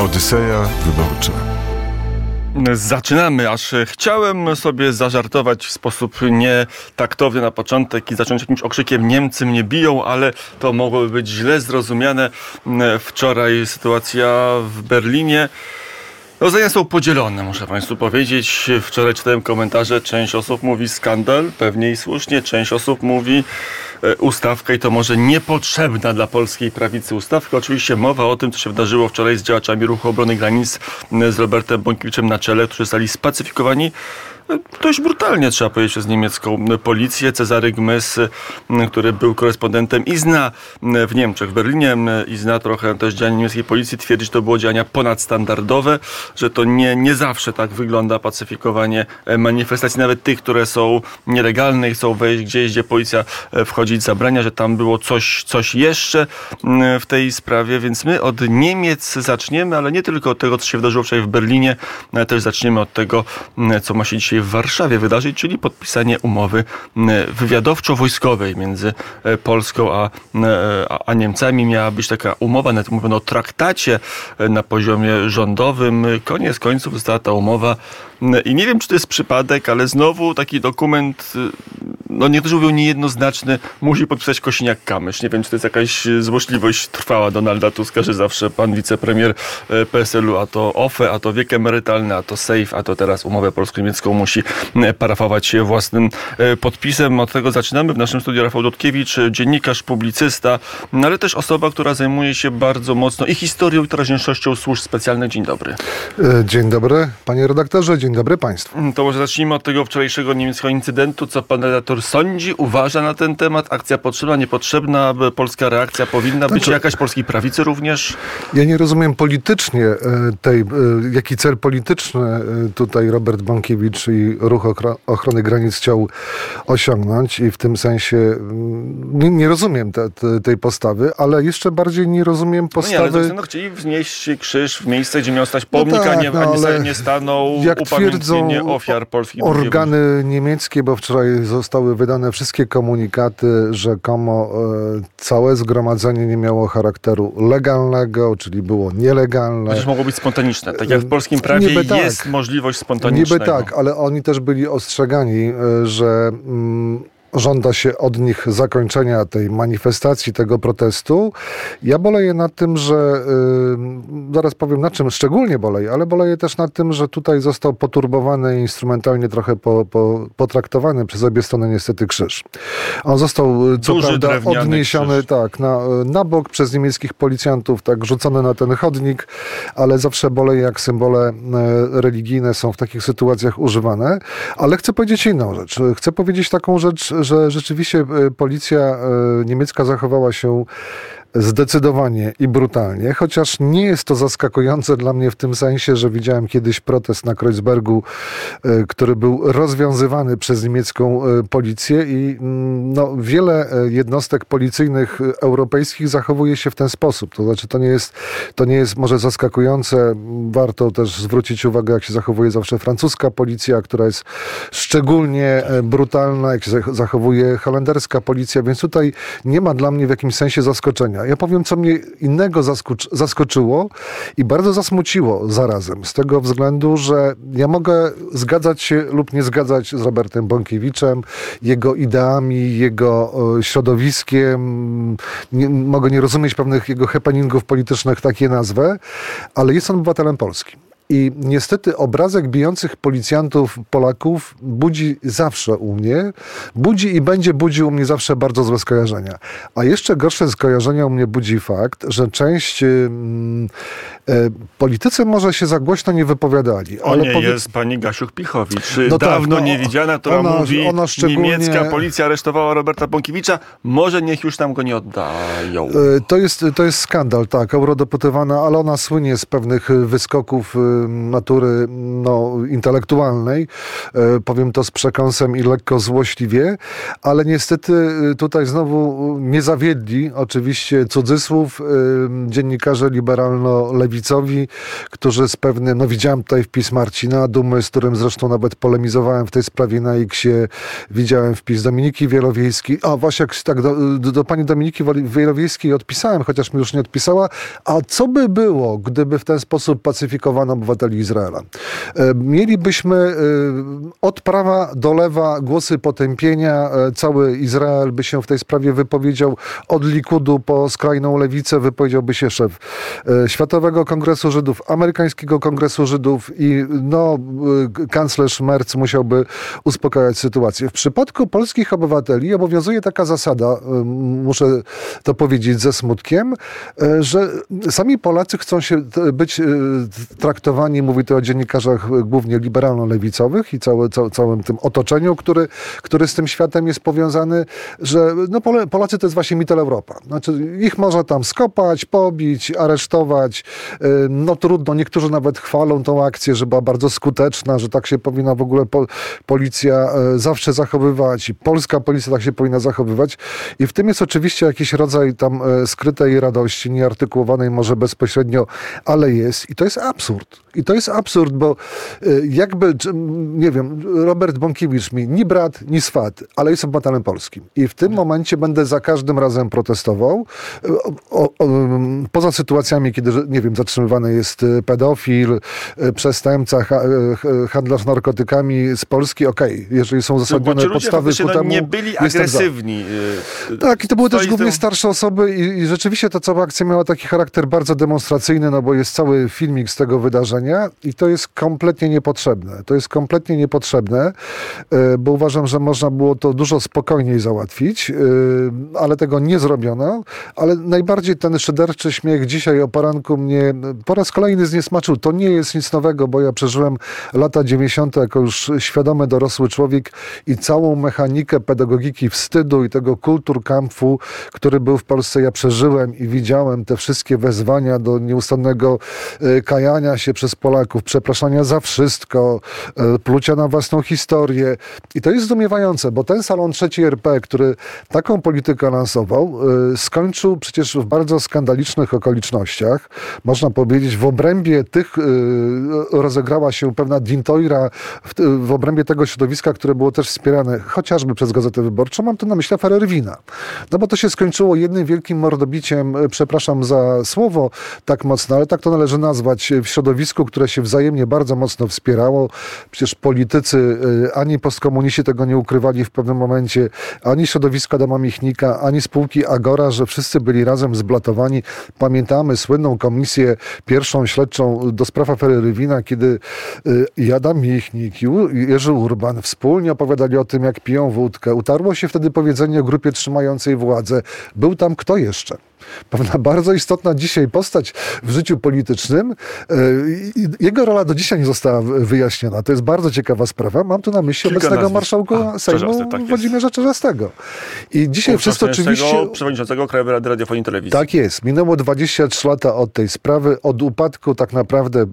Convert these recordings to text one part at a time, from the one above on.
Odyseja wyborcza. Zaczynamy, aż chciałem sobie zażartować w sposób nietaktowny na początek i zacząć jakimś okrzykiem "Niemcy mnie biją", ale to mogłoby być źle zrozumiane. Wczoraj sytuacja w Berlinie. Zdania są podzielone, muszę Państwu powiedzieć. Wczoraj czytałem komentarze, część osób mówi skandal, pewnie i słusznie, część osób mówi ustawka i to może niepotrzebna dla polskiej prawicy ustawka. Oczywiście mowa o tym, co się wydarzyło wczoraj z działaczami Ruchu Obrony Granic, z Robertem Bąkiewiczem na czele, którzy zostali spacyfikowani dość brutalnie, trzeba powiedzieć, przez niemiecką policję. Cezary Gmys, który był korespondentem i zna w Niemczech, w Berlinie, i zna trochę też działania niemieckiej policji, twierdzi, że to było działania ponadstandardowe, że to nie zawsze tak wygląda pacyfikowanie manifestacji, nawet tych, które są nielegalne i chcą wejść gdzieś, gdzie policja wchodzić zabrania, że tam było coś jeszcze w tej sprawie, więc my od Niemiec zaczniemy, ale nie tylko od tego, co się wydarzyło wczoraj w Berlinie, ale też zaczniemy od tego, co ma się dzisiaj w Warszawie wydarzyć, czyli podpisanie umowy wywiadowczo-wojskowej między Polską a Niemcami. Miała być taka umowa, nawet mówiono o traktacie na poziomie rządowym. Koniec końców została ta umowa i nie wiem, czy to jest przypadek, ale znowu taki dokument, niektórzy mówią niejednoznaczny, musi podpisać Kosiniak-Kamysz. Nie wiem, czy to jest jakaś złośliwość trwała Donalda Tuska, że zawsze pan wicepremier PSL-u, a to OFE, a to wiek emerytalny, a to SAFE, a to teraz umowę polsko-niemiecką musi parafować własnym podpisem. Od tego zaczynamy. W naszym studiu Rafał Dudkiewicz, dziennikarz, publicysta, ale też osoba, która zajmuje się bardzo mocno i historią, i teraźniejszością służb specjalnych. Dzień dobry. Dzień dobry, panie redaktorze, dzień dobry państwu. To może zacznijmy od tego wczorajszego niemieckiego incydentu. Co pan redaktor sądzi, uważa na ten temat? Akcja potrzebna, niepotrzebna? Polska reakcja powinna być jakaś? Polskiej prawicy również? Ja nie rozumiem politycznie jaki cel polityczny tutaj Robert Bąkiewicz i Ruch Ochrony Granic chciał osiągnąć i w tym sensie nie rozumiem tej postawy, ale jeszcze bardziej nie rozumiem postawy... Chcieli wznieść krzyż w miejsce, gdzie miał stać pomnik, a nie stanął upamiętnienie ofiar polskich. Organy niemieckie, bo wczoraj zostały wydane wszystkie komunikaty, rzekomo całe zgromadzenie nie miało charakteru legalnego, czyli było nielegalne. Chociaż mogło być spontaniczne. Tak jak w polskim prawie jest możliwość spontanicznego. Niby tak, ale oni też byli ostrzegani, że żąda się od nich zakończenia tej manifestacji, tego protestu. Ja boleję nad tym, że zaraz powiem na czym szczególnie boleję, ale boleję też nad tym, że tutaj został poturbowany i instrumentalnie trochę potraktowany przez obie strony niestety krzyż. On został co prawda odniesiony na bok przez niemieckich policjantów, tak rzucony na ten chodnik, ale zawsze boleję, jak symbole religijne są w takich sytuacjach używane. Ale chcę powiedzieć inną rzecz. Chcę powiedzieć taką rzecz, że rzeczywiście policja niemiecka zachowała się zdecydowanie i brutalnie, chociaż nie jest to zaskakujące dla mnie w tym sensie, że widziałem kiedyś protest na Kreuzbergu, który był rozwiązywany przez niemiecką policję i wiele jednostek policyjnych europejskich zachowuje się w ten sposób. To znaczy to nie jest może zaskakujące. Warto też zwrócić uwagę, jak się zachowuje zawsze francuska policja, która jest szczególnie brutalna, jak się zachowuje holenderska policja, więc tutaj nie ma dla mnie w jakimś sensie zaskoczenia. Ja powiem, co mnie innego zaskoczyło i bardzo zasmuciło zarazem, z tego względu, że ja mogę zgadzać się lub nie zgadzać z Robertem Bąkiewiczem, jego ideami, jego środowiskiem. Mogę nie rozumieć pewnych jego happeningów politycznych, tak je nazwę, ale jest on obywatelem Polski. I niestety obrazek bijących policjantów Polaków budzi zawsze u mnie, budzi i będzie budził u mnie zawsze bardzo złe skojarzenia. A jeszcze gorsze skojarzenia u mnie budzi fakt, że część politycy może się za głośno nie wypowiadali. Ale jest pani Gasiuk-Pihowicz, dawno niewidziana, która mówi, niemiecka policja aresztowała Roberta Bąkiewicza, może niech już tam go nie oddają. To jest skandal, tak, eurodeputowana, ale ona słynie z pewnych wyskoków natury intelektualnej. Powiem to z przekąsem i lekko złośliwie, ale niestety tutaj znowu nie zawiedli, oczywiście cudzysłów, dziennikarze liberalno-lewicowi, którzy z pewnym, widziałem tutaj wpis Marcina Dumy, z którym zresztą nawet polemizowałem w tej sprawie na X-ie, widziałem wpis Dominiki Wielowiejskiej. Właśnie tak, do pani Dominiki Wielowiejskiej odpisałem, chociaż mi już nie odpisała. A co by było, gdyby w ten sposób pacyfikowano obywateli Izraela? Mielibyśmy od prawa do lewa głosy potępienia. Cały Izrael by się w tej sprawie wypowiedział. Od Likudu po skrajną lewicę wypowiedziałby się szef Światowego Kongresu Żydów, Amerykańskiego Kongresu Żydów i kanclerz Merz musiałby uspokajać sytuację. W przypadku polskich obywateli obowiązuje taka zasada, muszę to powiedzieć ze smutkiem, że sami Polacy chcą się być traktowani, mówi to o dziennikarzach głównie liberalno-lewicowych i całym tym otoczeniu, który z tym światem jest powiązany, że Polacy to jest właśnie Mitteleuropa. Znaczy ich można tam skopać, pobić, aresztować. Trudno, niektórzy nawet chwalą tą akcję, że była bardzo skuteczna, że tak się powinna w ogóle policja zawsze zachowywać i polska policja tak się powinna zachowywać. I w tym jest oczywiście jakiś rodzaj tam skrytej radości, nieartykułowanej może bezpośrednio, ale jest. I to jest absurd. Bo jakby, nie wiem, Robert Bąkiewicz mi ni brat, ni swat, ale jest obywatelem polskim. I w tym momencie będę za każdym razem protestował. Poza sytuacjami, kiedy, nie wiem, zatrzymywany jest pedofil, przestępca, handlarz narkotykami z Polski, jeżeli są uzasadnione podstawy ku temu, nie byli agresywni. Tak, i to były też głównie starsze osoby i rzeczywiście ta cała akcja miała taki charakter bardzo demonstracyjny, bo jest cały filmik z tego wydarzenia i to jest kompletnie niepotrzebne. Bo uważam, że można było to dużo spokojniej załatwić, ale tego nie zrobiono. Ale najbardziej ten szyderczy śmiech dzisiaj o poranku mnie po raz kolejny zniesmaczył. To nie jest nic nowego, bo ja przeżyłem lata 90. jako już świadomy, dorosły człowiek i całą mechanikę pedagogiki wstydu i tego kulturkampfu, który był w Polsce, ja przeżyłem i widziałem te wszystkie wezwania do nieustannego kajania się przez Polaków, przepraszania za wszystko, plucia na własną historię. I to jest zdumiewające, bo ten Salon III RP, który taką politykę lansował, skończył przecież w bardzo skandalicznych okolicznościach. Można powiedzieć, w obrębie tych rozegrała się pewna dintoira w obrębie tego środowiska, które było też wspierane chociażby przez Gazetę Wyborczą. Mam tu na myśli aferę Rywina. Bo to się skończyło jednym wielkim mordobiciem, przepraszam za słowo tak mocno, ale tak to należy nazwać, w środowisku, które się wzajemnie bardzo mocno wspierało. Przecież politycy, ani postkomuniści tego nie ukrywali w pewnym momencie, ani środowisko Adama Michnika, ani spółki Agora, że wszyscy byli razem zblatowani. Pamiętamy słynną komisję pierwszą śledczą do spraw afery Rywina, kiedy Adam Michnik i Jerzy Urban wspólnie opowiadali o tym, jak piją wódkę. Utarło się wtedy powiedzenie o grupie trzymającej władzę. Był tam kto jeszcze? Pewna bardzo istotna dzisiaj postać w życiu politycznym. Jego rola do dzisiaj nie została wyjaśniona. To jest bardzo ciekawa sprawa. Mam tu na myśli obecnego marszałka Sejmu Włodzimierza Czarzastego. I dzisiaj wszyscy oczywiście... Przewodniczącego Krajowej Rady Radiofonii i Telewizji. Tak jest. Minęło 23 lata od tej sprawy, od upadku tak naprawdę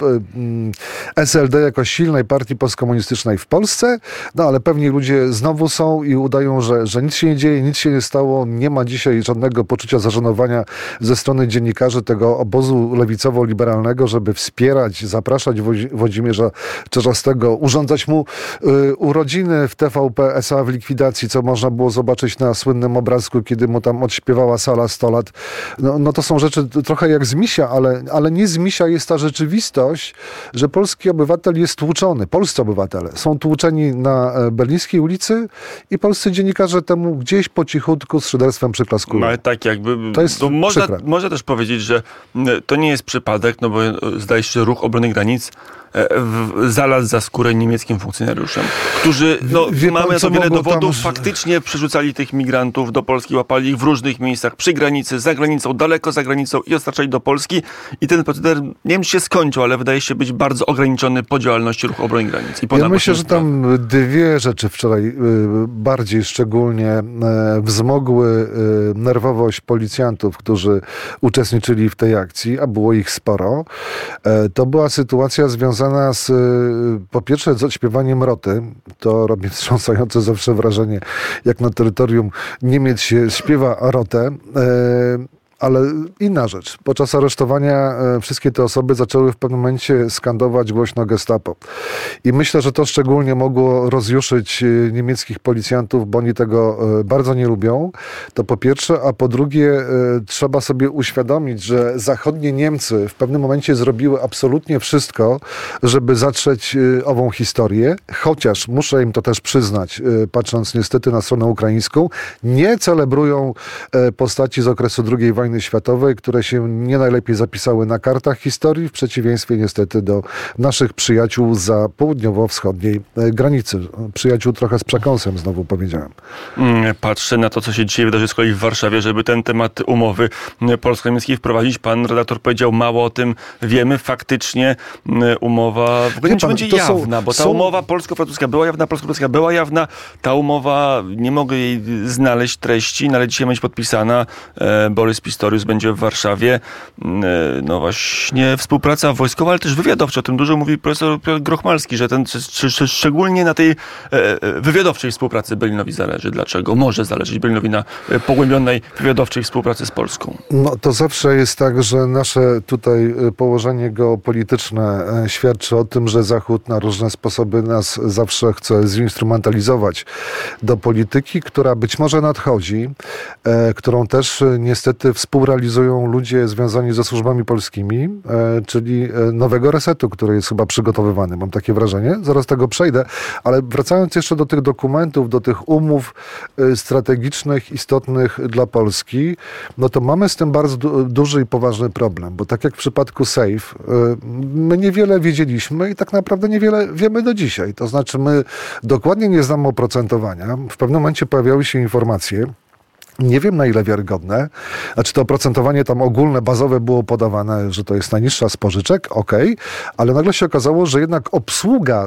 SLD jako silnej partii postkomunistycznej w Polsce. Ale pewni ludzie znowu są i udają, że nic się nie dzieje, nic się nie stało. Nie ma dzisiaj żadnego poczucia zażenowania ze strony dziennikarzy tego obozu lewicowo-liberalnego, żeby wspierać, zapraszać Włodzimierza Czarzastego, urządzać mu urodziny w TVP S.A. w likwidacji, co można było zobaczyć na słynnym obrazku, kiedy mu tam odśpiewała sala 100 lat. To są rzeczy trochę jak z misia, ale nie z misia jest ta rzeczywistość, że polski obywatel jest tłuczony. Polscy obywatele są tłuczeni na Berlińskiej ulicy i polscy dziennikarze temu gdzieś po cichutku z szyderstwem przyklaskują. Ale tak jakby... Można też powiedzieć, że to nie jest przypadek, bo zdaje się, że Ruch Obrony Granic zalazł za skórę niemieckim funkcjonariuszem, którzy, mamy to wiele dowodów, faktycznie przerzucali tych migrantów do Polski, łapali ich w różnych miejscach, przy granicy, za granicą, daleko za granicą i dostarczali do Polski. I ten proceder, nie wiem, czy się skończył, ale wydaje się być bardzo ograniczony po działalności ruchu obrony granic. Ja myślę, że tam dwie rzeczy wczoraj bardziej szczególnie wzmogły nerwowość policjantów, którzy uczestniczyli w tej akcji, a było ich sporo. To była sytuacja związana z, po pierwsze, z odśpiewaniem roty. To robi wstrząsające zawsze wrażenie, jak na terytorium Niemiec się śpiewa rotę. Ale inna rzecz. Podczas aresztowania wszystkie te osoby zaczęły w pewnym momencie skandować głośno Gestapo. I myślę, że to szczególnie mogło rozjuszyć niemieckich policjantów, bo oni tego bardzo nie lubią. To po pierwsze, a po drugie trzeba sobie uświadomić, że zachodnie Niemcy w pewnym momencie zrobiły absolutnie wszystko, żeby zatrzeć ową historię, chociaż muszę im to też przyznać, patrząc niestety na stronę ukraińską, nie celebrują postaci z okresu II wojny światowej, które się nie najlepiej zapisały na kartach historii, w przeciwieństwie niestety do naszych przyjaciół za południowo-wschodniej granicy. Przyjaciół trochę z przekąsem, znowu powiedziałem. Patrzę na to, co się dzisiaj wydarzy z kolei w Warszawie, żeby ten temat umowy polsko-niemieckiej wprowadzić. Pan redaktor powiedział, mało o tym wiemy. Faktycznie umowa w ogóle nie będzie jawna, bo ta umowa polsko-francuska była jawna, polsko-francuska była jawna. Ta umowa, nie mogę jej znaleźć treści, ale dzisiaj będzie podpisana. Borys Pistorius będzie w Warszawie. No właśnie współpraca wojskowa, ale też wywiadowcza. O tym dużo mówi profesor Piotr Grochmalski, że szczególnie na tej wywiadowczej współpracy Berlinowi zależy. Dlaczego? Może zależeć Berlinowi na pogłębionej wywiadowczej współpracy z Polską. No to zawsze jest tak, że nasze tutaj położenie geopolityczne świadczy o tym, że Zachód na różne sposoby nas zawsze chce zinstrumentalizować do polityki, która być może nadchodzi, którą też niestety współrealizują ludzie związani ze służbami polskimi, czyli nowego resetu, który jest chyba przygotowywany. Mam takie wrażenie. Zaraz tego przejdę, ale wracając jeszcze do tych dokumentów, do tych umów strategicznych, istotnych dla Polski, no to mamy z tym bardzo duży i poważny problem, bo tak jak w przypadku SAFE, my niewiele wiedzieliśmy i tak naprawdę niewiele wiemy do dzisiaj. To znaczy my dokładnie nie znamy oprocentowania. W pewnym momencie pojawiały się informacje, nie wiem na ile wiarygodne. Znaczy to oprocentowanie tam ogólne, bazowe było podawane, że to jest najniższa z pożyczek, okej, ale nagle się okazało, że jednak obsługa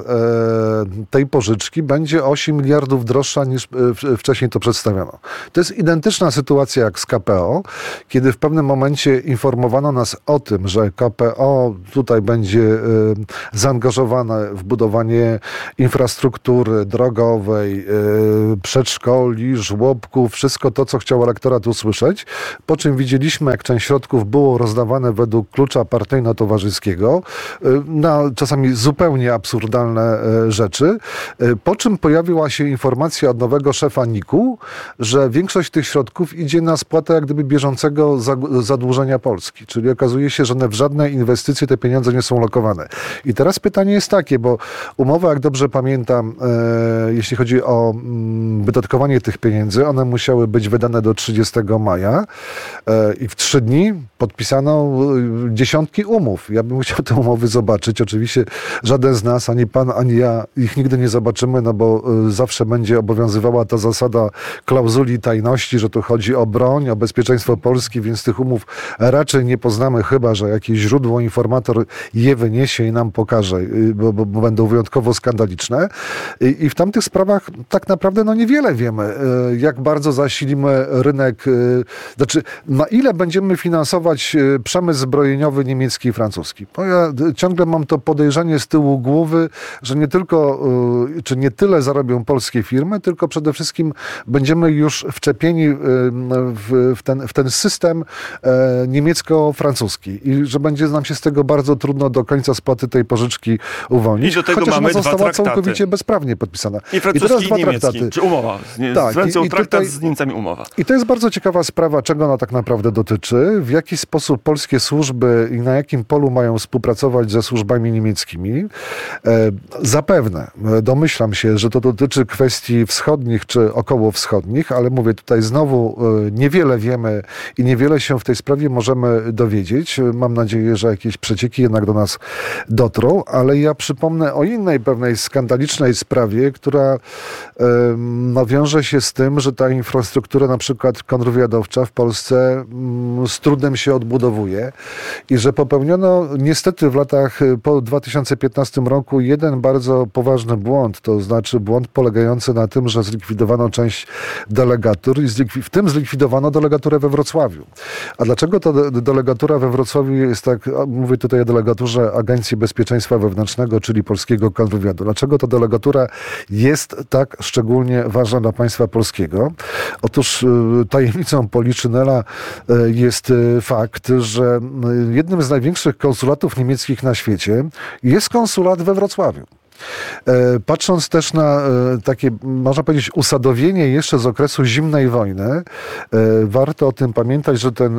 tej pożyczki będzie 8 miliardów droższa niż wcześniej to przedstawiono. To jest identyczna sytuacja jak z KPO, kiedy w pewnym momencie informowano nas o tym, że KPO tutaj będzie zaangażowane w budowanie infrastruktury drogowej, przedszkoli, żłobków, wszystko to, co chciał elektorat usłyszeć, po czym widzieliśmy, jak część środków było rozdawane według klucza partyjno-towarzyskiego na czasami zupełnie absurdalne rzeczy, po czym pojawiła się informacja od nowego szefa NIK-u, że większość tych środków idzie na spłatę jak gdyby bieżącego zadłużenia Polski, czyli okazuje się, że w żadne inwestycje te pieniądze nie są lokowane. I teraz pytanie jest takie, bo umowa, jak dobrze pamiętam, jeśli chodzi o wydatkowanie tych pieniędzy, one musiały być wydane do 30 maja i w 3 dni podpisano dziesiątki umów. Ja bym chciał te umowy zobaczyć. Oczywiście żaden z nas, ani pan, ani ja ich nigdy nie zobaczymy, no bo zawsze będzie obowiązywała ta zasada klauzuli tajności, że tu chodzi o broń, o bezpieczeństwo Polski, więc tych umów raczej nie poznamy, chyba że jakieś źródło, informator je wyniesie i nam pokaże, bo będą wyjątkowo skandaliczne. I w tamtych sprawach tak naprawdę niewiele wiemy, jak bardzo zasilimy rynek, znaczy na ile będziemy finansować przemysł zbrojeniowy niemiecki i francuski. Bo ja ciągle mam to podejrzenie z tyłu głowy, że nie tylko, czy nie tyle zarobią polskie firmy, tylko przede wszystkim będziemy już wczepieni w ten system niemiecko-francuski i że będzie nam się z tego bardzo trudno do końca spłaty tej pożyczki uwolnić. I do tego chociaż mamy ona została dwa traktaty. całkowicie bezprawnie podpisana. I francuski i niemiecki, czy umowa. Tak, z Francją traktat, z Niemcami umowa. sprawa. I to jest bardzo ciekawa sprawa, czego ona tak naprawdę dotyczy, w jaki sposób polskie służby i na jakim polu mają współpracować ze służbami niemieckimi. Zapewne, domyślam się, że to dotyczy kwestii wschodnich czy okołowschodnich, ale mówię tutaj znowu, niewiele wiemy i niewiele się w tej sprawie możemy dowiedzieć. Mam nadzieję, że jakieś przecieki jednak do nas dotrą, ale ja przypomnę o innej pewnej skandalicznej sprawie, która wiąże się z tym, że ta infrastruktura na przykład kontrwywiadowcza w Polsce z trudem się odbudowuje i że popełniono niestety w latach po 2015 roku jeden bardzo poważny błąd, to znaczy błąd polegający na tym, że zlikwidowano część delegatur i w tym zlikwidowano delegaturę we Wrocławiu. A dlaczego ta delegatura we Wrocławiu jest tak, mówię tutaj o delegaturze Agencji Bezpieczeństwa Wewnętrznego, czyli polskiego kontrwywiadu. Dlaczego ta delegatura jest tak szczególnie ważna dla państwa polskiego? Otóż tajemnicą Poliszynela jest fakt, że jednym z największych konsulatów niemieckich na świecie jest konsulat we Wrocławiu. Patrząc też na takie, można powiedzieć, usadowienie jeszcze z okresu zimnej wojny, warto o tym pamiętać, że ten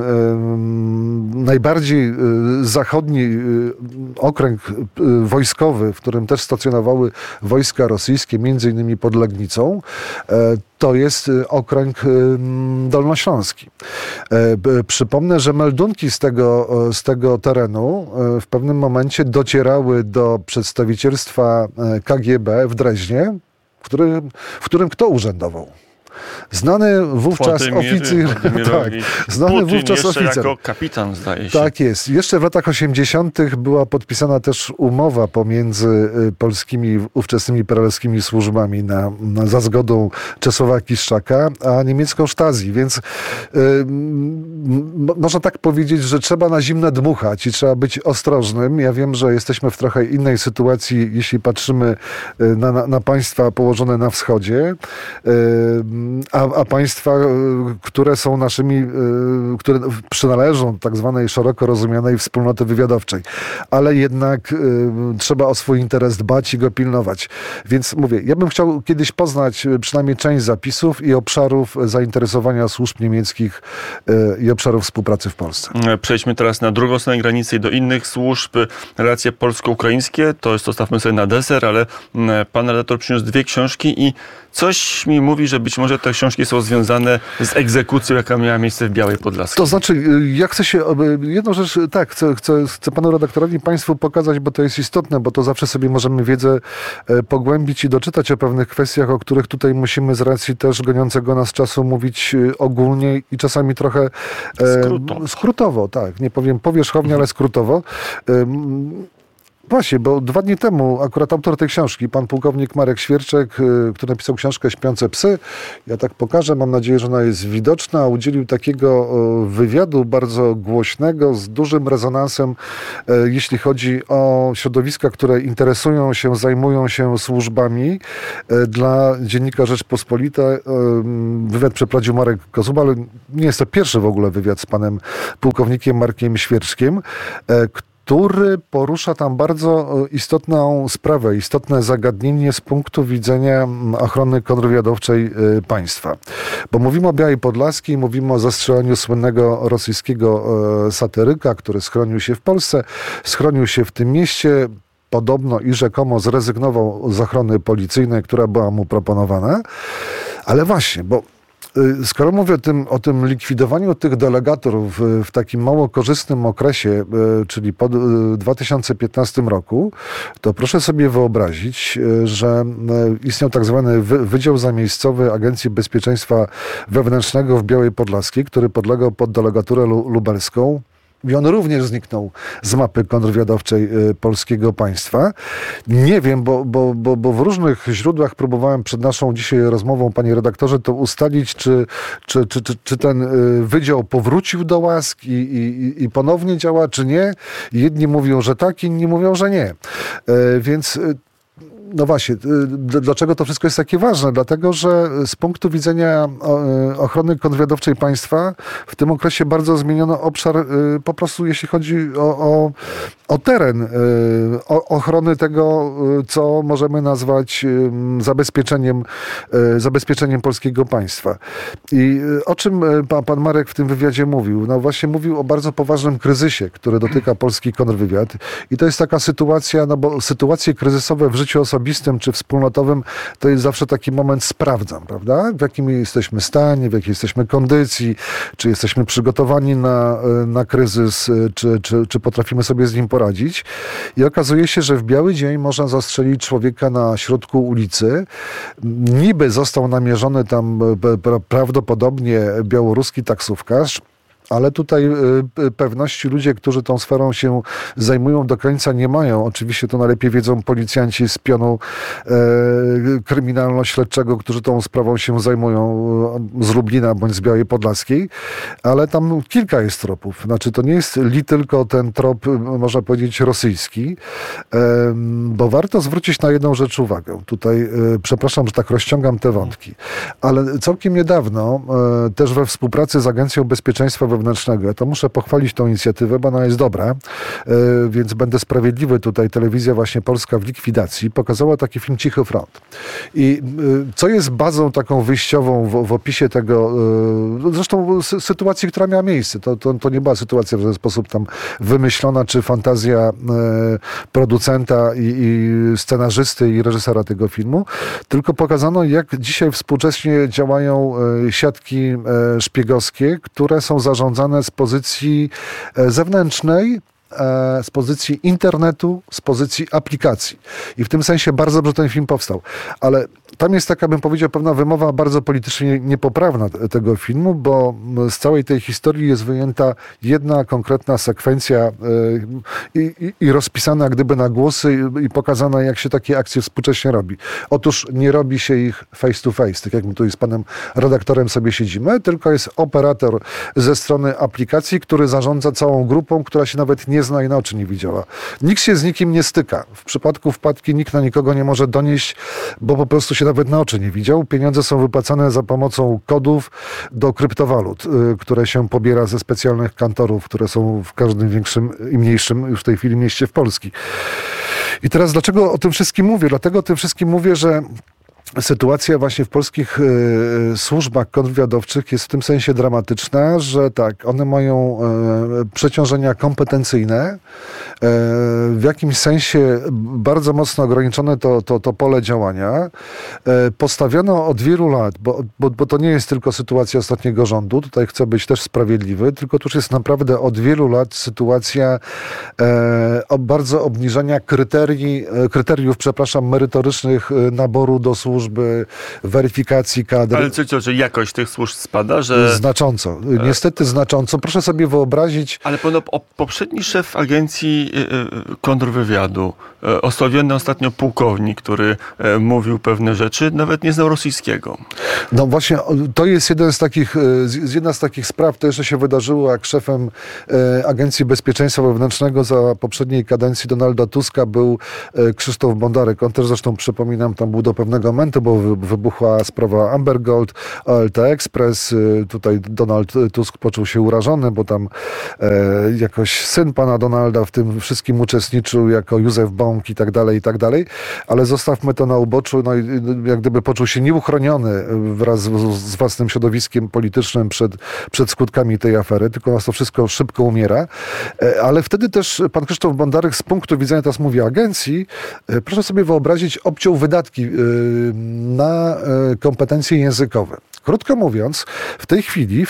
najbardziej zachodni okręg wojskowy, w którym też stacjonowały wojska rosyjskie, między innymi pod Legnicą, to jest okręg dolnośląski. Przypomnę, że meldunki z tego terenu w pewnym momencie docierały do przedstawicielstwa KGB w Dreźnie, w którym kto urzędował? Znany wówczas oficer. Tak, znany wówczas oficer. Jako kapitan, zdaje się. Tak jest. Jeszcze w latach 80. była podpisana też umowa pomiędzy polskimi, ówczesnymi perelowskimi służbami za zgodą Czesława Kiszczaka, a niemiecką Stasi. Więc można tak powiedzieć, że trzeba na zimne dmuchać i trzeba być ostrożnym. Ja wiem, że jesteśmy w trochę innej sytuacji, jeśli patrzymy na państwa położone na wschodzie. A państwa, które są naszymi, które przynależą do tak zwanej szeroko rozumianej wspólnoty wywiadowczej. Ale jednak trzeba o swój interes dbać i go pilnować. Więc mówię, ja bym chciał kiedyś poznać przynajmniej część zapisów i obszarów zainteresowania służb niemieckich i obszarów współpracy w Polsce. Przejdźmy teraz na drugą stronę granicy i do innych służb. Relacje polsko-ukraińskie, to jest, zostawmy sobie na deser, ale pan redaktor przyniósł 2 książki i coś mi mówi, że być może te książki są związane z egzekucją, jaka miała miejsce w Białej Podlaskiej. To znaczy, ja chcę się, jedną rzecz, tak, chcę panu redaktorowi, państwu pokazać, bo to jest istotne, bo to zawsze sobie możemy wiedzę pogłębić i doczytać o pewnych kwestiach, o których tutaj musimy z racji też goniącego nas czasu mówić ogólnie i czasami trochę skrótowo, tak, nie powiem powierzchownie, ale skrótowo. Właśnie, bo 2 dni temu akurat autor tej książki, pan pułkownik Marek Świerczek, który napisał książkę Śpiące psy, ja tak pokażę, mam nadzieję, że ona jest widoczna, udzielił takiego wywiadu bardzo głośnego, z dużym rezonansem, jeśli chodzi o środowiska, które interesują się, zajmują się służbami. Dla dziennika Rzeczpospolita wywiad przeprowadził Marek Kozuba, ale nie jest to pierwszy w ogóle wywiad z panem pułkownikiem Markiem Świerczkiem, który porusza tam bardzo istotną sprawę, istotne zagadnienie z punktu widzenia ochrony kontrwywiadowczej państwa. Bo mówimy o Białej Podlaskiej, mówimy o zastrzeleniu słynnego rosyjskiego satyryka, który schronił się w Polsce, schronił się w tym mieście, podobno i rzekomo zrezygnował z ochrony policyjnej, która była mu proponowana. Ale właśnie, bo skoro mówię o tym likwidowaniu tych delegatur w takim mało korzystnym okresie, czyli po 2015 roku, to proszę sobie wyobrazić, że istniał tak zwany Wydział Zamiejscowy Agencji Bezpieczeństwa Wewnętrznego w Białej Podlaskiej, który podlegał pod delegaturę lubelską. I on również zniknął z mapy kontrwywiadowczej polskiego państwa. Nie wiem, bo w różnych źródłach próbowałem przed naszą dzisiaj rozmową, panie redaktorze, to ustalić, czy ten wydział powrócił do łask i ponownie działa, czy nie. Jedni mówią, że tak, inni mówią, że nie. Więc No właśnie, dlaczego to wszystko jest takie ważne? Dlatego, że z punktu widzenia ochrony kontrwywiadowczej państwa w tym okresie bardzo zmieniono obszar po prostu, jeśli chodzi o teren ochrony tego, co możemy nazwać zabezpieczeniem polskiego państwa. I o czym pan Marek w tym wywiadzie mówił? No właśnie mówił o bardzo poważnym kryzysie, który dotyka polski kontrwywiad. I to jest taka sytuacja, no bo sytuacje kryzysowe w życiu osobistym czy wspólnotowym to jest zawsze taki moment sprawdzam, prawda? W jakim jesteśmy stanie, w jakiej jesteśmy kondycji, czy jesteśmy przygotowani na kryzys, czy potrafimy sobie z nim poradzić. I okazuje się, że w biały dzień można zastrzelić człowieka na środku ulicy. Niby został namierzony tam prawdopodobnie białoruski taksówkarz, ale tutaj pewności ludzie, którzy tą sferą się zajmują, do końca nie mają. Oczywiście to najlepiej wiedzą policjanci z pionu kryminalno-śledczego, którzy tą sprawą się zajmują z Lublina bądź z Białej Podlaskiej, ale tam kilka jest tropów. Znaczy to nie jest tylko ten trop, można powiedzieć, rosyjski, bo warto zwrócić na jedną rzecz uwagę. Tutaj, przepraszam, że tak rozciągam te wątki, ale całkiem niedawno też we współpracy z Agencją Bezpieczeństwa Wewnętrznego, to muszę pochwalić tą inicjatywę, bo ona jest dobra, więc będę sprawiedliwy tutaj. Telewizja właśnie polska w likwidacji pokazała taki film Cichy Front. I co jest bazą taką wyjściową w opisie tego, zresztą sytuacji, która miała miejsce. To nie była sytuacja w żaden sposób tam wymyślona, czy fantazja producenta i scenarzysty i reżysera tego filmu, tylko pokazano, jak dzisiaj współcześnie działają siatki szpiegowskie, które są zarządzane z pozycji zewnętrznej, z pozycji internetu, z pozycji aplikacji. I w tym sensie bardzo dobrze ten film powstał. Ale tam jest taka, bym powiedział, pewna wymowa bardzo politycznie niepoprawna tego filmu, bo z całej tej historii jest wyjęta jedna konkretna sekwencja i rozpisana gdyby na głosy i pokazana, jak się takie akcje współcześnie robi. Otóż nie robi się ich face to face, tak jak my tu z panem redaktorem sobie siedzimy, tylko jest operator ze strony aplikacji, który zarządza całą grupą, która się nawet nie zna i na oczy nie widziała. Nikt się z nikim nie styka. W przypadku wpadki nikt na nikogo nie może donieść, bo po prostu się nawet na oczy nie widział. Pieniądze są wypłacane za pomocą kodów do kryptowalut, które się pobiera ze specjalnych kantorów, które są w każdym większym i mniejszym już w tej chwili mieście w Polsce. I teraz dlaczego o tym wszystkim mówię? Dlatego o tym wszystkim mówię, że sytuacja właśnie w polskich służbach kontrwywiadowczych jest w tym sensie dramatyczna, że tak, one mają przeciążenia kompetencyjne, w jakimś sensie bardzo mocno ograniczone to pole działania. Postawiono od wielu lat, bo to nie jest tylko sytuacja ostatniego rządu, tutaj chcę być też sprawiedliwy, tylko tu już jest naprawdę od wielu lat sytuacja bardzo obniżenia kryteriów, merytorycznych naboru do służby, weryfikacji kadr. Ale że jakość tych służb spada? Że... Znacząco. Niestety znacząco. Proszę sobie wyobrazić... Ale poprzedni szef agencji kontrwywiadu, osławiony ostatnio pułkownik, który mówił pewne rzeczy, nawet nie znał rosyjskiego. No właśnie, to jest jedna z takich spraw, to jeszcze się wydarzyło, jak szefem Agencji Bezpieczeństwa Wewnętrznego za poprzedniej kadencji Donalda Tuska był Krzysztof Bondarek. On też zresztą, przypominam, tam był do pewnego momentu, bo wybuchła sprawa Amber Gold, OLT Express. Tutaj Donald Tusk poczuł się urażony, bo tam jakoś syn pana Donalda w tym wszystkim uczestniczył jako Józef Bąk i tak dalej, ale zostawmy to na uboczu, no i jak gdyby poczuł się nieuchroniony wraz z własnym środowiskiem politycznym przed skutkami tej afery, tylko nas to wszystko szybko umiera. Ale wtedy też pan Krzysztof Bondarek z punktu widzenia, teraz mówię, agencji, proszę sobie wyobrazić, obciął wydatki na kompetencje językowe. Krótko mówiąc, w tej chwili,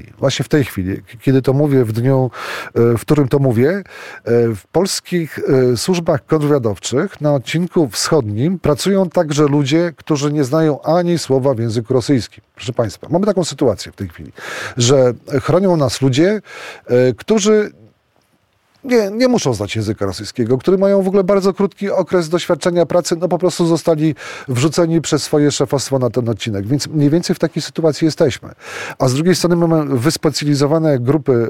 kiedy to mówię, w dniu, w którym to mówię, w polskich służbach kontrwywiadowczych na odcinku wschodnim pracują także ludzie, którzy nie znają ani słowa w języku rosyjskim. Proszę państwa, mamy taką sytuację w tej chwili, że chronią nas ludzie, którzy nie muszą znać języka rosyjskiego, którzy mają w ogóle bardzo krótki okres doświadczenia pracy, no po prostu zostali wrzuceni przez swoje szefostwo na ten odcinek. Więc mniej więcej w takiej sytuacji jesteśmy. A z drugiej strony mamy wyspecjalizowane grupy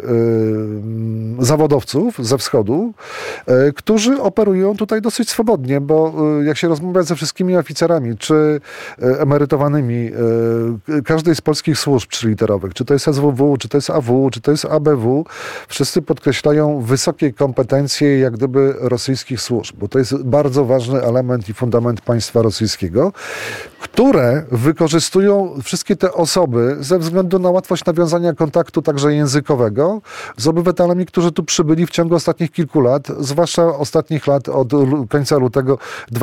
zawodowców ze wschodu, którzy operują tutaj dosyć swobodnie, bo jak się rozmawia ze wszystkimi oficerami, czy emerytowanymi każdej z polskich służb trzyliterowych, czy to jest SWW, czy to jest AW, czy to jest ABW, wszyscy podkreślają wysokie kompetencje jak gdyby rosyjskich służb, bo to jest bardzo ważny element i fundament państwa rosyjskiego, które wykorzystują wszystkie te osoby ze względu na łatwość nawiązania kontaktu także językowego z obywatelami, którzy tu przybyli w ciągu ostatnich kilku lat, zwłaszcza ostatnich lat od końca lutego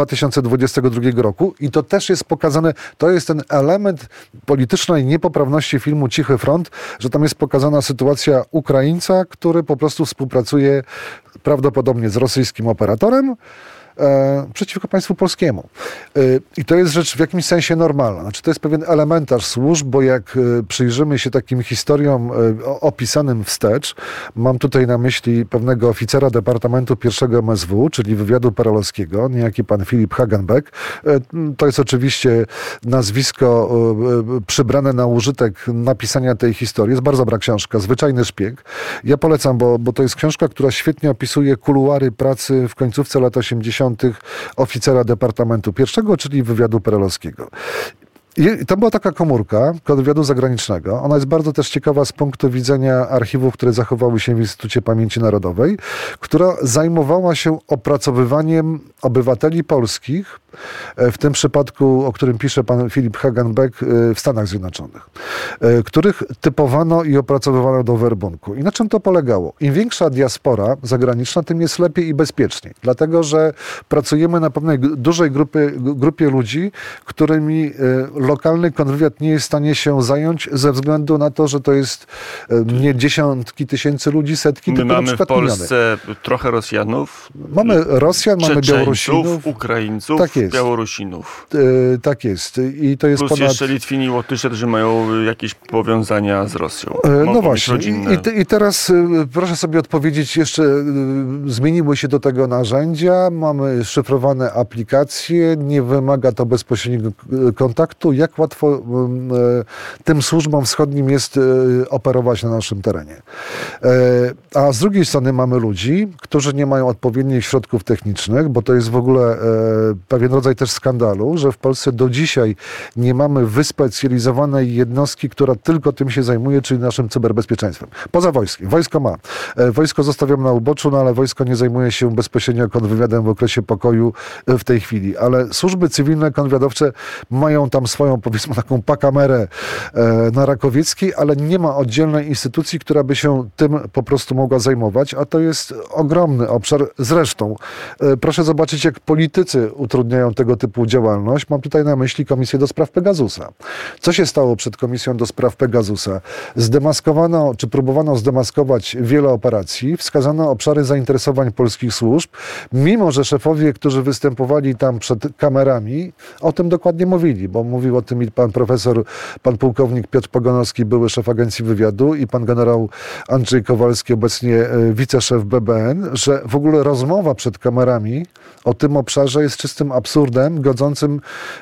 2022 roku. I to też jest pokazane, to jest ten element politycznej niepoprawności filmu Cichy Front, że tam jest pokazana sytuacja Ukraińca, który po prostu współpracuje prawdopodobnie z rosyjskim operatorem przeciwko państwu polskiemu. I to jest rzecz w jakimś sensie normalna. Znaczy, to jest pewien elementarz służb, bo jak przyjrzymy się takim historiom opisanym wstecz, mam tutaj na myśli pewnego oficera Departamentu I MSW, czyli wywiadu perelowskiego, niejaki pan Filip Hagenbeck. To jest oczywiście nazwisko przybrane na użytek napisania tej historii. Jest bardzo dobra książka, Zwyczajny szpieg. Ja polecam, bo to jest książka, która świetnie opisuje kuluary pracy w końcówce lat 80. oficera Departamentu I, czyli wywiadu perelowskiego. I to była taka komórka wywiadu zagranicznego. Ona jest bardzo też ciekawa z punktu widzenia archiwów, które zachowały się w Instytucie Pamięci Narodowej, która zajmowała się opracowywaniem obywateli polskich, w tym przypadku, o którym pisze pan Filip Hagenbeck, w Stanach Zjednoczonych, których typowano i opracowywano do werbunku. I na czym to polegało? Im większa diaspora zagraniczna, tym jest lepiej i bezpieczniej. Dlatego, że pracujemy na pewnej dużej grupie ludzi, którymi lokalny kontrwywiad nie jest w stanie się zająć ze względu na to, że to jest nie dziesiątki tysięcy ludzi, setki, tylko mamy na przykład w Polsce trochę Rosjanów. Mamy Rosjan, mamy Białorusinów. Ukraińców, tak jest. Białorusinów. Tak jest. I to jest plus jeszcze Litwini, Łotysze, którzy mają jakieś powiązania z Rosją. No właśnie. I teraz proszę sobie odpowiedzieć, jeszcze zmieniły się do tego narzędzia, mamy szyfrowane aplikacje, nie wymaga to bezpośredniego kontaktu. Jak łatwo tym służbom wschodnim jest operować na naszym terenie. A z drugiej strony mamy ludzi, którzy nie mają odpowiednich środków technicznych, bo to jest w ogóle pewien rodzaj też skandalu, że w Polsce do dzisiaj nie mamy wyspecjalizowanej jednostki, która tylko tym się zajmuje, czyli naszym cyberbezpieczeństwem. Poza wojskiem. Wojsko ma. Wojsko zostawiam na uboczu, no ale wojsko nie zajmuje się bezpośrednio kontrwywiadem w okresie pokoju w tej chwili. Ale służby cywilne, kontrwywiadowcze mają tam swoją, powiedzmy, taką pakamerę na Rakowieckiej, ale nie ma oddzielnej instytucji, która by się tym po prostu mogła zajmować, a to jest ogromny obszar. Zresztą, proszę zobaczyć, jak politycy utrudniają tego typu działalność. Mam tutaj na myśli Komisję do spraw Pegasusa. Co się stało przed Komisją do spraw Pegasusa? Zdemaskowano, czy próbowano zdemaskować wiele operacji, wskazano obszary zainteresowań polskich służb, mimo że szefowie, którzy występowali tam przed kamerami, o tym dokładnie mówili, bo mówił o tym i pan profesor, pan pułkownik Piotr Pogonowski, były szef Agencji Wywiadu, i pan generał Andrzej Kowalski, obecnie wiceszef BBN, że w ogóle rozmowa przed kamerami o tym obszarze jest czystym absurdem, godzącym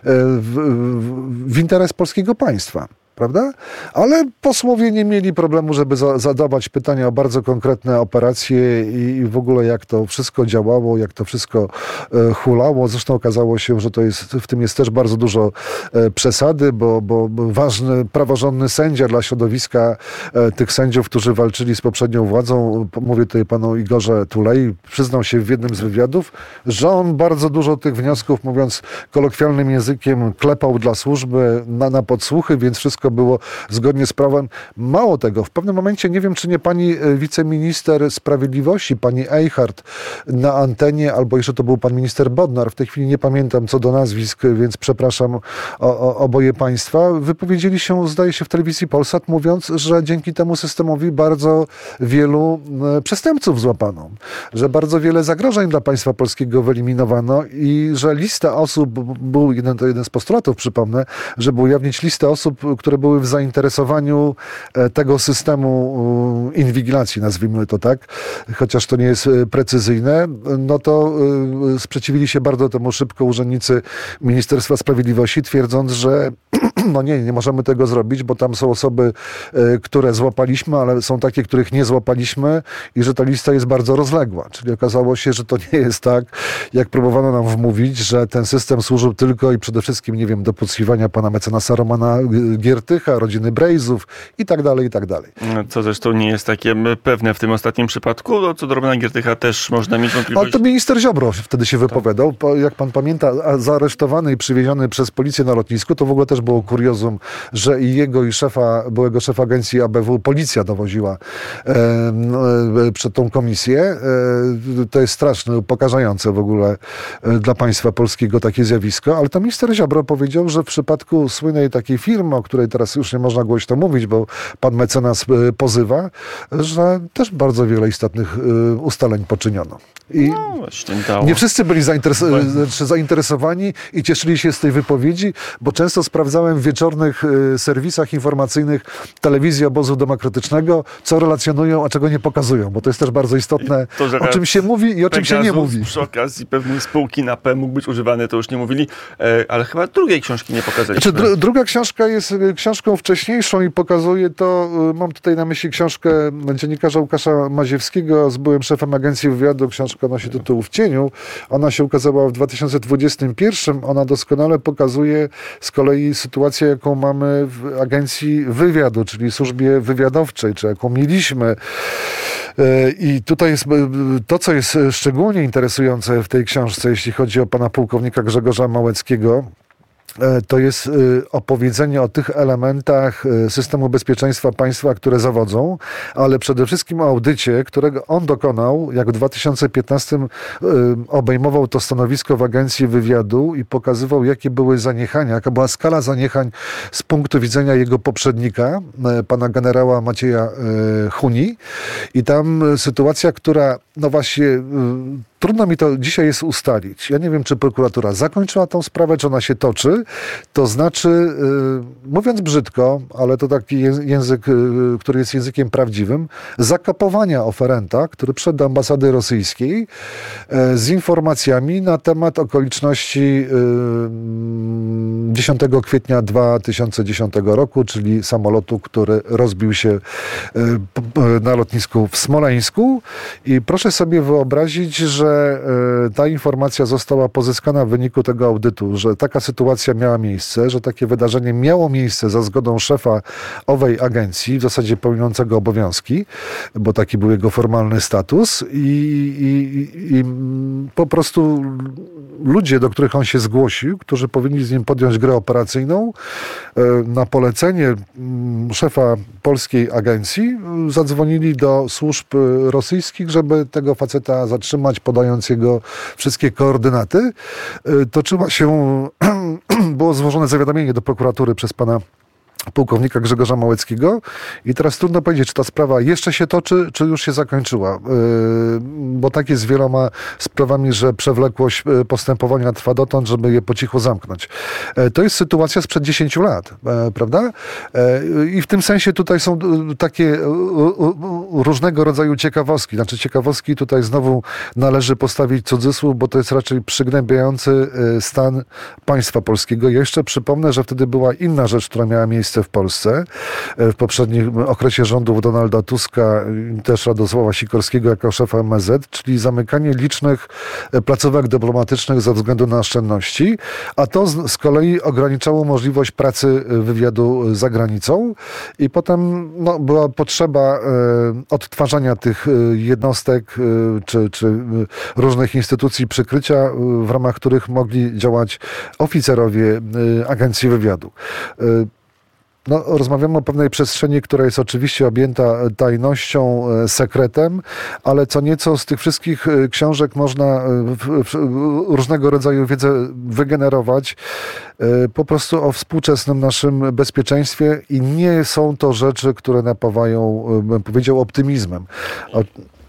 w interes polskiego państwa. Prawda? Ale posłowie nie mieli problemu, żeby zadawać pytania o bardzo konkretne operacje i w ogóle jak to wszystko działało, jak to wszystko hulało. Zresztą okazało się, że w tym jest też bardzo dużo przesady, bo ważny, praworządny sędzia dla środowiska tych sędziów, którzy walczyli z poprzednią władzą, mówię tutaj panu Igorze Tulei, przyznał się w jednym z wywiadów, że on bardzo dużo tych wniosków, mówiąc kolokwialnym językiem, klepał dla służby na podsłuchy, więc wszystko było zgodnie z prawem. Mało tego, w pewnym momencie, nie wiem, czy nie pani wiceminister sprawiedliwości, pani Eichhardt na antenie, albo jeszcze to był pan minister Bodnar, w tej chwili nie pamiętam co do nazwisk, więc przepraszam oboje państwa, wypowiedzieli się, zdaje się, w telewizji Polsat, mówiąc, że dzięki temu systemowi bardzo wielu przestępców złapano, że bardzo wiele zagrożeń dla państwa polskiego wyeliminowano i że lista osób, był jeden z postulatów, przypomnę, żeby ujawnić listę osób, które były w zainteresowaniu tego systemu inwigilacji, nazwijmy to tak, chociaż to nie jest precyzyjne, no to sprzeciwili się bardzo temu szybko urzędnicy Ministerstwa Sprawiedliwości, twierdząc, że no nie możemy tego zrobić, bo tam są osoby, które złapaliśmy, ale są takie, których nie złapaliśmy i że ta lista jest bardzo rozległa. Czyli okazało się, że to nie jest tak, jak próbowano nam wmówić, że ten system służył tylko i przede wszystkim, nie wiem, do podsłuchiwania pana mecenasa Romana Giertycha, rodziny Brejzów i tak dalej, i tak dalej. Co zresztą nie jest takie pewne w tym ostatnim przypadku. No, co do Romana Giertycha też można mieć wątpliwość. Ale to minister Ziobro wtedy się wypowiadał. Jak pan pamięta, zaaresztowany i przywieziony przez policję na lotnisku, to w ogóle też było kuriozum, że i jego, i byłego szefa agencji ABW policja dowoziła przed tą komisję. To jest straszne, upokarzające w ogóle dla państwa polskiego takie zjawisko, ale to minister Ziobro powiedział, że w przypadku słynnej takiej firmy, o której teraz już nie można głośno mówić, bo pan mecenas pozywa, że też bardzo wiele istotnych ustaleń poczyniono. I nie wszyscy byli zainteresowani i cieszyli się z tej wypowiedzi, bo często sprawdzałem w wieczornych serwisach informacyjnych telewizji Obozu Demokratycznego, co relacjonują, a czego nie pokazują, bo to jest też bardzo istotne, o czym się mówi i o czym się nie mówi. Przy okazji pewnej spółki na P mógł być używany, to już nie mówili, ale chyba drugiej książki nie pokazaliśmy. Znaczy, druga książka jest książką wcześniejszą i pokazuje to, mam tutaj na myśli książkę dziennikarza Łukasza Maziewskiego z byłym szefem agencji wywiadu. Książka nosi tytuł W cieniu. Ona się ukazała w 2021. Ona doskonale pokazuje z kolei sytuację, jaką mamy w agencji wywiadu, czyli służbie wywiadowczej, czy jaką mieliśmy. I tutaj jest to, co jest szczególnie interesujące w tej książce, jeśli chodzi o pana pułkownika Grzegorza Małeckiego, to jest opowiedzenie o tych elementach systemu bezpieczeństwa państwa, które zawodzą, ale przede wszystkim o audycie, którego on dokonał, jak w 2015 obejmował to stanowisko w agencji wywiadu i pokazywał, jakie były zaniechania, jaka była skala zaniechań z punktu widzenia jego poprzednika, pana generała Macieja Huni. I tam sytuacja, która, no właśnie, trudno mi to dzisiaj jest ustalić. Ja nie wiem, czy prokuratura zakończyła tą sprawę, czy ona się toczy. To znaczy, mówiąc brzydko, ale to taki język, który jest językiem prawdziwym, zakopowania oferenta, który przyszedł do ambasady rosyjskiej z informacjami na temat okoliczności 10 kwietnia 2010 roku, czyli samolotu, który rozbił się na lotnisku w Smoleńsku. I proszę sobie wyobrazić, że ta informacja została pozyskana w wyniku tego audytu, że taka sytuacja miała miejsce, że takie wydarzenie miało miejsce za zgodą szefa owej agencji, w zasadzie pełniącego obowiązki, bo taki był jego formalny status i po prostu ludzie, do których on się zgłosił, którzy powinni z nim podjąć grę operacyjną, na polecenie szefa polskiej agencji zadzwonili do służb rosyjskich, żeby tego faceta zatrzymać, podając jego wszystkie koordynaty. Było złożone zawiadomienie do prokuratury przez pana pułkownika Grzegorza Małeckiego i teraz trudno powiedzieć, czy ta sprawa jeszcze się toczy, czy już się zakończyła. Bo tak jest z wieloma sprawami, że przewlekłość postępowania trwa dotąd, żeby je po cichu zamknąć. To jest sytuacja sprzed 10 lat, prawda? I w tym sensie tutaj są takie różnego rodzaju ciekawostki. Znaczy ciekawostki tutaj znowu należy postawić cudzysłów, bo to jest raczej przygnębiający stan państwa polskiego. Ja jeszcze przypomnę, że wtedy była inna rzecz, która miała miejsce w Polsce w poprzednim okresie rządów Donalda Tuska i też Radosława Sikorskiego jako szefa MSZ, czyli zamykanie licznych placówek dyplomatycznych ze względu na oszczędności, a to z kolei ograniczało możliwość pracy wywiadu za granicą i potem była potrzeba odtwarzania tych jednostek czy różnych instytucji przykrycia, w ramach których mogli działać oficerowie agencji wywiadu. Rozmawiamy o pewnej przestrzeni, która jest oczywiście objęta tajnością, sekretem, ale co nieco z tych wszystkich książek można różnego rodzaju wiedzę wygenerować po prostu o współczesnym naszym bezpieczeństwie i nie są to rzeczy, które napawają, bym powiedział, optymizmem.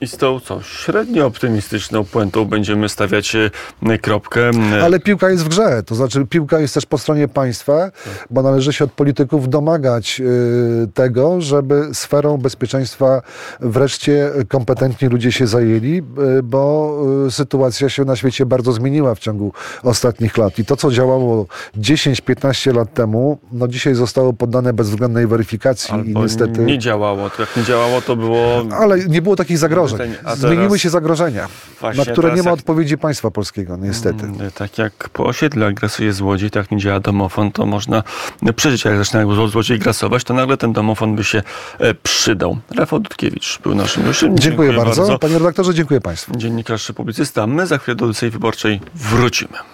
I z tą średnio optymistyczną puentą będziemy stawiać kropkę. Ale piłka jest w grze, to znaczy piłka jest też po stronie państwa, bo należy się od polityków domagać tego, żeby sferą bezpieczeństwa wreszcie kompetentni ludzie się zajęli, bo sytuacja się na świecie bardzo zmieniła w ciągu ostatnich lat. I to, co działało 10-15 lat temu, no dzisiaj zostało poddane bezwzględnej weryfikacji. Albo i niestety nie działało. To jak nie działało, to było... Ale nie było takich zagrożeń. Zmieniły się zagrożenia, Właśnie, na które nie ma jak... odpowiedzi państwa polskiego, niestety. Tak jak po osiedlu grasuje złodziej, tak nie działa domofon, to można przeżyć. Jak zaczyna złodziej grasować, to nagle ten domofon by się przydał. Rafał Dudkiewicz był naszym gościem. Dziękuję bardzo. Panie redaktorze, dziękuję państwu. Dziennikarz, publicysta. My za chwilę do Edycji Wyborczej wrócimy.